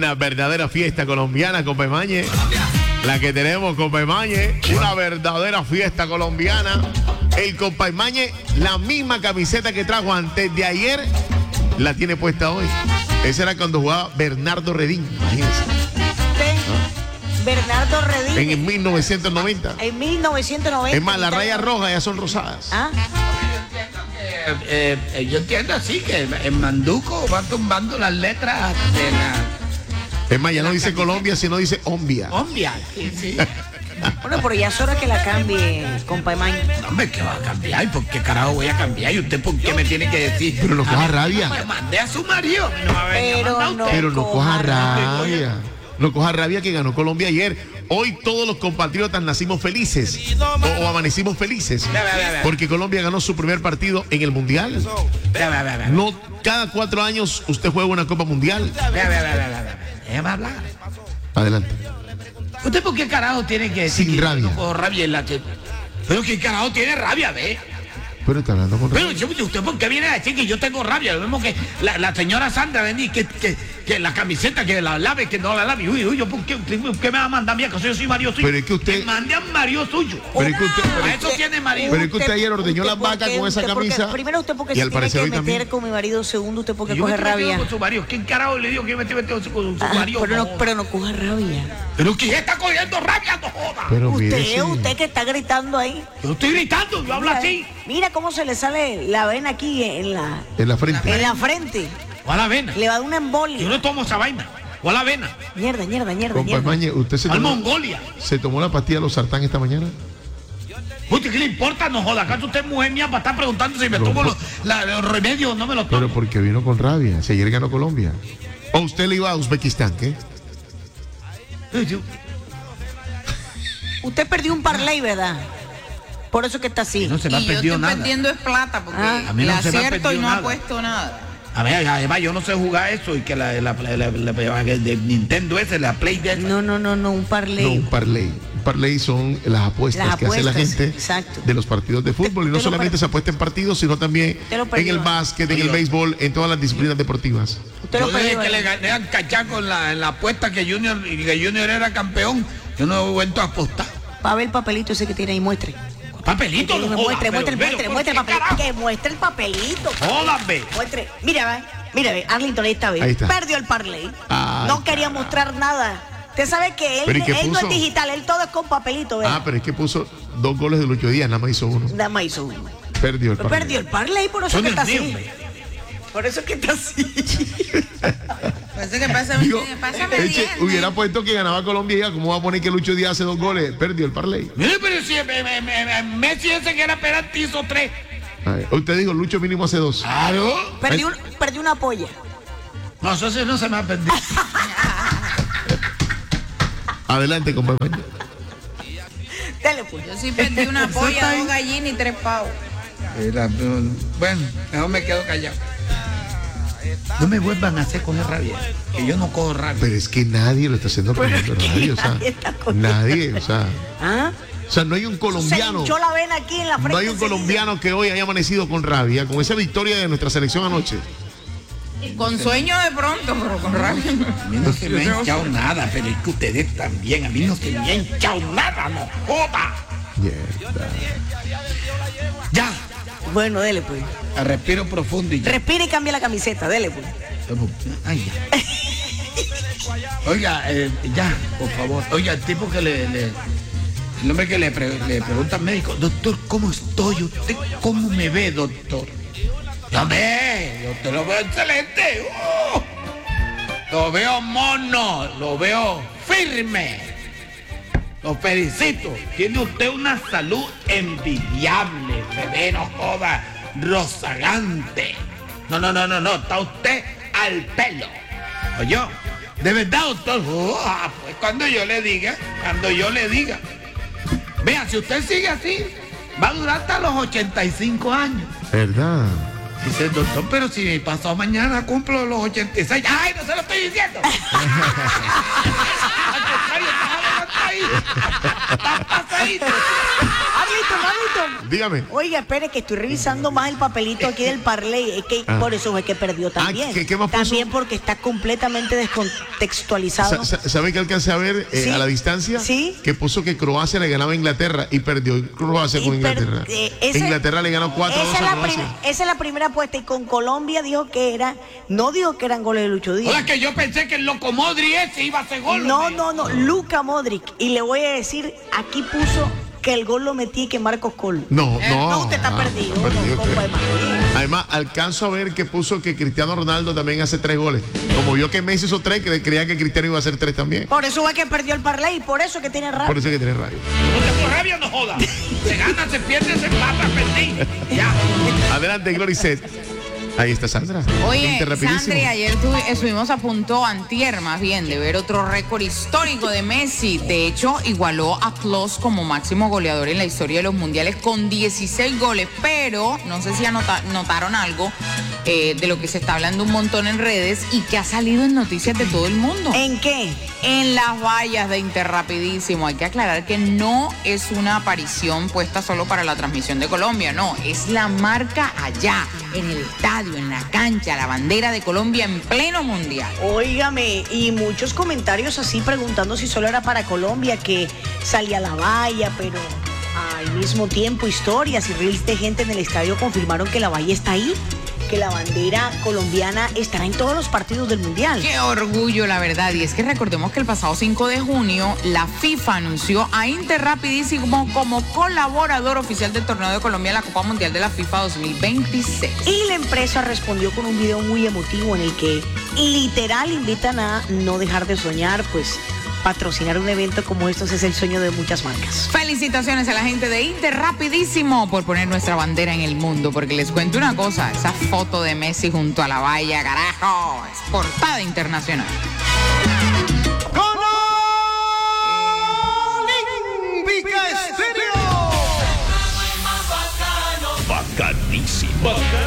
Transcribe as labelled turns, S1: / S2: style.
S1: Una verdadera fiesta colombiana, compa Emañe. La que tenemos, compa Emañe. Una verdadera fiesta colombiana. El compa Emañe, la misma camiseta que trajo antes de ayer, la tiene puesta hoy. Esa era cuando jugaba Bernardo Redín, imagínense.
S2: Bernardo Redín.
S1: En 1990.
S2: En 1990.
S1: Es más, las rayas rojas ya son rosadas.
S2: ¿Ah?
S3: Yo entiendo así que en Manduco van tumbando las letras de la...
S1: Es más, ya no dice Colombia, sino dice Ombia.
S3: Ombia, sí.
S2: Bueno, pero ya es hora que la cambie, compa Emañe.
S3: No, hombre, ¿qué va a cambiar? ¿Por qué carajo voy a cambiar? ¿Y usted por qué me tiene que decir?
S1: Pero no coja rabia.
S3: Me mandé a su marido. No va a venir a mandar usted.
S1: Pero no coja rabia. No coja rabia que ganó Colombia ayer. Hoy todos los compatriotas nacimos felices o amanecimos felices porque Colombia ganó su primer partido en el Mundial. No, cada 4 años usted juega una Copa Mundial.
S3: Déjame hablar.
S1: Adelante.
S3: ¿Usted por qué carajo tiene que decir
S1: Sin
S3: que
S1: rabia.
S3: no cojo rabia en la que... Pero ¿qué carajo tiene rabia, ve?
S1: Pero está hablando con
S3: Pero
S1: rabia.
S3: ¿usted por qué viene a decir que yo tengo rabia? Lo mismo que la señora Sandra vení que la camiseta, que la lave, que no la lave. Uy, ¿yo por qué me va a mandar a mí? ¿Acaso yo soy marido suyo?
S1: Pero es que usted...
S3: Que mande a un marido suyo.
S1: Pero es que usted...
S3: Para eso tiene marido.
S1: Pero es que usted ayer ordeñó las vacas con esa camisa.
S2: Primero usted porque
S1: y
S2: se
S1: al
S2: tiene
S1: parecer
S2: que
S1: hoy
S2: meter
S1: también.
S2: con mi marido. Segundo, usted porque
S3: Yo me
S2: coge
S3: estoy metido
S2: rabia.
S3: con su marido. ¿Quién carajo le dijo que yo me estoy metido con su marido?
S2: Pero no coja rabia.
S3: Pero ¿quién está cogiendo rabia? No joda.
S1: Pero mire,
S2: Usted que está gritando ahí.
S3: Yo estoy gritando, yo hablo así.
S2: Mira cómo se le sale la vena aquí en la frente.
S3: O a la avena.
S2: Le va a dar una embolia.
S3: Yo no tomo esa vaina. O a la avena.
S2: Mierda.
S1: compa Emañe, ¿usted
S3: Al Mongolia.
S1: se tomó la pastilla de los sartán esta mañana?
S3: ¿Usted qué le importa? No joda. ¿Acaso usted es mujer mía para estar preguntando si me
S1: No,
S3: tomo
S1: por-
S3: los remedios o no me los tomo?
S1: Pero porque vino con rabia. Si ayer ganó Colombia. ¿O usted le iba a Uzbekistán, qué?
S2: Usted perdió un parlay, ¿verdad? Por eso que está así.
S3: No se me ha
S4: Y yo
S3: perdido
S4: estoy
S3: nada.
S4: perdiendo es plata porque
S3: A mí
S4: le
S3: no se me ha
S4: acierto y
S3: perdido
S4: no
S3: nada.
S4: ha puesto nada.
S3: A ver, además yo no sé jugar eso y que la de Nintendo ese, la Play de esa.
S2: No, un parlay.
S1: No, un parlay. Un parlay son las apuestas,
S2: Las
S1: que hace la
S2: apuestas,
S1: gente
S2: exacto.
S1: de los partidos de fútbol. Y no
S2: te lo
S1: solamente
S2: per-
S1: se apuesta en partidos, sino también
S2: Te lo
S1: en
S2: perdió.
S1: el básquet, en el béisbol, en todas las disciplinas deportivas.
S2: Usted
S3: Yo
S2: lo
S3: desde
S2: perdió.
S3: que le gané al Cachaco en la apuesta que Junior era campeón, yo no he vuelto a apostar.
S2: Va a ver el papelito ese que tiene ahí, muestre.
S3: Papelito, no jodas,
S2: Muestre el
S3: pero,
S2: papelito.
S3: carajo.
S2: Que muestre el papelito.
S3: Jódame.
S2: Muestre. Mira, Arlington, ahí está bien.
S1: Ahí está.
S2: Perdió el parlay.
S1: Ay,
S2: No quería mostrar nada. Usted sabe que
S1: Pero ¿y
S2: él
S1: qué
S2: no
S1: puso?
S2: es digital, él todo es con papelito, ¿verdad?
S1: Pero es que puso 2 goles de Lucho Díaz, nada más hizo 1.
S2: Nada más hizo uno.
S1: Perdió el partido.
S2: Perdió el parlay, por eso
S3: Son
S2: que está
S3: Dios
S2: así.
S3: mío,
S2: Por eso que está así.
S4: Parece que pásame
S1: Digo,
S4: pásame
S1: Eche,
S4: bien.
S1: hubiera puesto que ganaba Colombia y ya, ¿cómo va a poner que Lucho Díaz hace 2 goles? Perdió el parlay.
S3: Mire, pero si Messi ese que era penalti hizo 3.
S1: A ver, usted dijo Lucho mínimo hace 2.
S3: Claro.
S2: Perdió una polla.
S3: No, eso sí no se me ha perdido.
S1: Adelante, compañero.
S2: Dale, pues.
S4: Yo sí perdí una polla, 2 gallinas y 3 pavos.
S3: Bueno, mejor me quedo callado. No me vuelvan a hacer coger rabia, que yo no cojo rabia.
S1: Pero es que nadie lo está haciendo por ejemplo, nadie, o sea,
S2: nadie está cogiendo.
S1: nadie, o sea,
S2: ¿Ah?
S1: no hay un colombiano,
S2: Se hinchó la vena aquí en la frente.
S1: no hay un
S2: enseguida.
S1: colombiano que hoy haya amanecido con rabia, con esa victoria de nuestra selección anoche.
S4: Con sueño de pronto, pero con rabia.
S3: A mí no se me ha hinchado nada, pero es que ustedes también, a mí no se me ha hinchado nada, no joda.
S1: Mierda.
S3: Ya,
S2: Bueno, dele, pues.
S3: respiro profundo y ya.
S2: Respira y cambia la camiseta, dele, pues.
S3: Ay, ya. Oiga, ya, por favor. Oiga, el tipo que el hombre que le pregunta al médico, doctor, ¿cómo estoy? ¿Usted cómo me ve, doctor? Hombre, yo te lo veo excelente. Lo veo mono, lo veo firme. Lo felicito. Tiene usted una salud envidiable, bebé, no joda, rozagante. No, está usted al pelo. Oye, de verdad, doctor. Pues cuando yo le diga. Vea, si usted sigue así, va a durar hasta los 85 años.
S1: ¿Verdad?
S3: Dice el doctor, pero si pasado mañana cumplo los 86. ¡Ay, no se lo estoy diciendo! Al contrario, pasadito.
S2: Arlito.
S1: Dígame.
S2: Oiga, espere que estoy revisando más el papelito aquí del parlay. Es que por eso es que perdió también.
S1: ¿Qué más puso?
S2: También porque está completamente descontextualizado.
S1: ¿Sabe que alcancé a ver a la distancia?
S2: Sí.
S1: Que puso que Croacia le ganaba a Inglaterra y perdió Croacia con Inglaterra. Inglaterra le ganó 4-2 a Croacia.
S2: Esa es la primera apuesta. Y con Colombia dijo que no dijo que eran goles de Lucho Díaz.
S3: Oiga, que yo pensé que el loco Modric ese iba a hacer gol.
S2: No, Luka Modric. Y le voy a decir, aquí puso que el gol lo metí y que Marcos Col.
S1: No,
S2: usted está perdido.
S1: Además, alcanzo a ver que puso que Cristiano Ronaldo también hace 3 goles. Como vio que Messi hizo 3, creía que Cristiano iba a hacer 3 también.
S2: Por eso es que perdió el parlay y por eso que tiene rabia.
S1: Por eso es que tiene rabia.
S3: No tengo rabia, no joda. Se gana, se pierde, se empata, perdí. Ya.
S1: Adelante, Gloricet. Ahí está Sandra.
S4: Oye, Sandra, ayer estuvimos a punto, antier más bien, de ver otro récord histórico de Messi. De hecho, igualó a Klose como máximo goleador en la historia de los mundiales con 16 goles. Pero, no sé si notaron algo de lo que se está hablando un montón en redes y que ha salido en noticias de todo el mundo.
S2: ¿En qué?
S4: En las vallas de Interrapidísimo. Hay que aclarar que no es una aparición puesta solo para la transmisión de Colombia, no, es la marca allá, en el estadio, en la cancha, la bandera de Colombia en pleno mundial.
S2: Óigame, y muchos comentarios así preguntando si solo era para Colombia, que salía la valla, pero al mismo tiempo historias y reels de gente en el estadio confirmaron que la valla está ahí, que la bandera colombiana estará en todos los partidos del mundial.
S4: Qué orgullo, la verdad. Y es que recordemos que el pasado 5 de junio la FIFA anunció a Interrapidísimo como colaborador oficial del torneo de Colombia en la Copa Mundial de la FIFA 2026.
S2: Y la empresa respondió con un video muy emotivo en el que literal invitan a no dejar de soñar, pues patrocinar un evento como estos es el sueño de muchas marcas.
S4: Felicitaciones a la gente de Interrapidísimo por poner nuestra bandera en el mundo, porque les cuento una cosa, esa foto de Messi junto a la valla, carajo, es portada internacional.
S5: Bacanísimo.